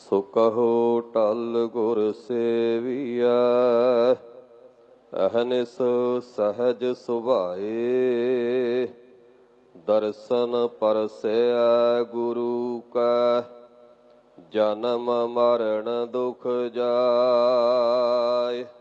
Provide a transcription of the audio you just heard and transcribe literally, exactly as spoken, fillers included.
ਸੋ ਕਹੋ ਟਲ ਗੁਰ ਸੇਵੀਐ, ਅਹਨਿਸ ਸਹਜ ਸੁਭਾਏ। ਦਰਸ਼ਨ ਪਰਸੈ ਗੁਰੂ ਕੈ, ਜਨਮ ਮਰਨ ਦੁਖ ਜਾਏ।